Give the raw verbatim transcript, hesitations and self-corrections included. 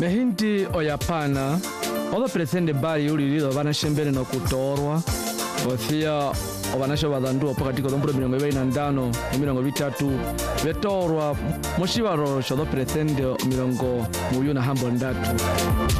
Mehindi oyapana odo presende bali ulilido banashembele no kutorwa ofia obanasho badandu pakati ko dombro mirongo ibiri na ndano mirongo bitatu betorwa mushibaro shodo presende mirongo muyu na hambo ndatu.